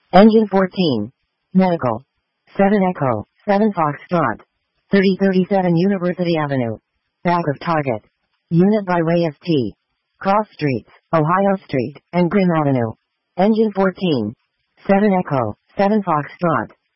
Engine 14. Medical. 7 Echo, 7 Foxtrot. 3037 University Avenue. Back of target. Unit by way of T. Cross Streets, Ohio Street, and Grimm Avenue. Engine 14. 7 Echo, 7 Foxtrot.